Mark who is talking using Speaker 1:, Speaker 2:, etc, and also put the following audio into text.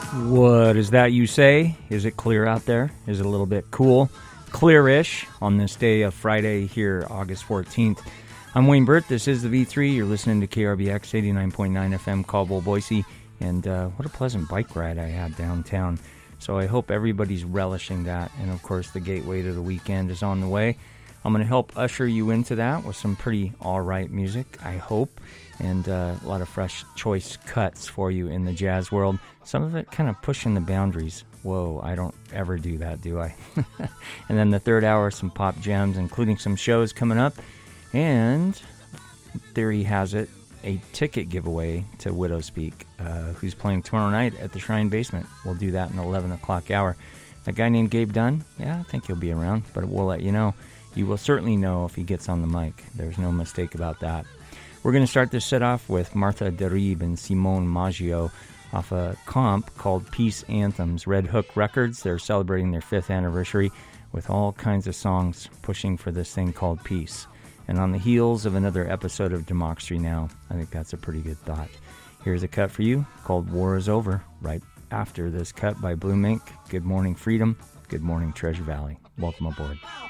Speaker 1: What is that you say? Is it clear out there? Is it a little bit cool? Clearish on this day of Friday here, August 14th. I'm Wayne Burt. This is the V3. You're listening to KRBX 89.9 FM, Caldwell, Boise. And what a pleasant bike ride I had downtown. So I hope everybody's relishing that. And, of course, the gateway to the weekend is on the way. I'm going to help usher you into that with some pretty all-right music, I hope, and a lot of fresh choice cuts for you in the jazz world. Some of it kind of pushing the boundaries. Whoa, I don't ever do that, do I? And then the third hour, some pop gems, including some shows coming up. And theory has it, a ticket giveaway to Widow Speak, who's playing tomorrow night at the Shrine Basement. We'll do that in the 11 o'clock hour. A guy named Gabe Dunn, yeah, I think he'll be around, but we'll let you know. You will certainly know if he gets on the mic. There's no mistake about that. We're going to start this set off with Martha Derib and Simone Maggio off a comp called Peace Anthems. Red Hook Records, they're celebrating their 5th anniversary with all kinds of songs pushing for this thing called peace. And on the heels of another episode of Democracy Now!, I think that's a pretty good thought. Here's a cut for you called War is Over, right after this cut by Blue Mink. Good morning, Freedom. Good morning, Treasure Valley. Welcome aboard.